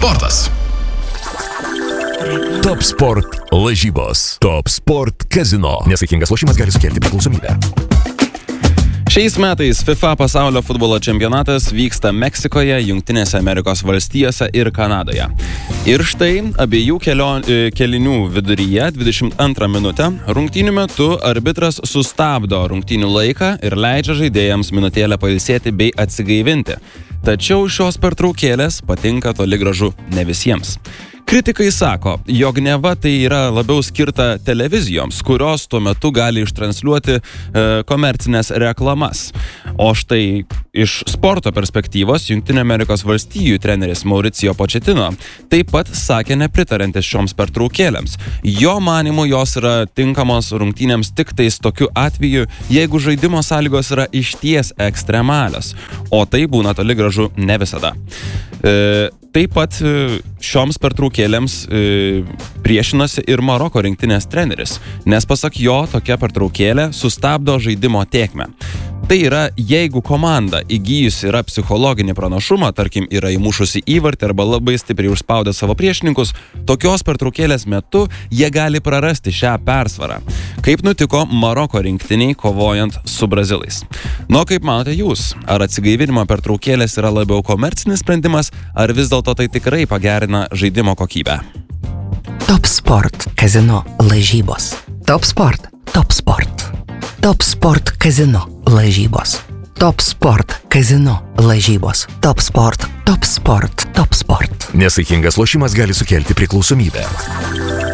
sportas. Top Sport lažybos. Top Sport Casino. Nesaikingas lošimas gali sukelti priklausomybę. Šiais metais FIFA pasaulio futbolo čempionatas vyksta Meksikoje, Jungtinėse Amerikos valstijose ir Kanadoje. Ir štai abiejų kelinių viduryje 22 minutę rungtynių metu arbitras sustabdo rungtynių laiką ir leidžia žaidėjams minutėlę pailsėti bei atsigaivinti. Tačiau šios pertraukėlės patinka toli gražu ne visiems. Kritikai sako, jog neva tai yra labiau skirta televizijoms, kurios tuo metu gali ištransliuoti komercinės reklamas. O štai iš sporto perspektyvos Jungtinių Amerikos valstijų treneris Mauricio Pochettino taip pat sakė nepritarantis šioms pertraukėlėms. Jo manymu jos yra tinkamos rungtynėms tik tais tokiu atveju, jeigu žaidimo sąlygos yra išties ekstremalios, o tai būna toli gražu ne visada. Taip pat šioms pertraukėlėms priešinosi ir Maroko rinktinės treneris, nes pasak jo tokia pertraukėlė sustabdo žaidimo tėkmę. Tai yra, jeigu komanda įgyjusi yra psichologinį pranašumą, tarkim, yra įmušusi įvartį arba labai stipriai užspaudę savo priešininkus, tokios pertraukėlės metu jie gali prarasti šią persvarą, kaip nutiko Maroko rinktiniai kovojant su brazilais. Nu, kaip manote jūs, ar atsigaivinimo pertraukėlės yra labiau komercinis sprendimas, ar vis dėlto tai tikrai pagerina žaidimo kokybę? Top Sport Casino lažybos. Top Sport. Top Sport. Top Sport Casino lažybos. Top Sport Casino lažybos. Top Sport. Top Sport. Top Sport. Nesaikingas lošimas gali sukelti priklausomybę.